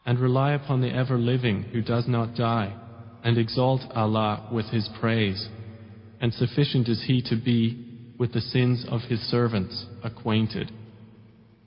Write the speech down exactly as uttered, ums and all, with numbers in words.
And rely upon the ever-living who does not die, and exalt Allah with His praise. And sufficient is He to be, with the sins of His servants, acquainted.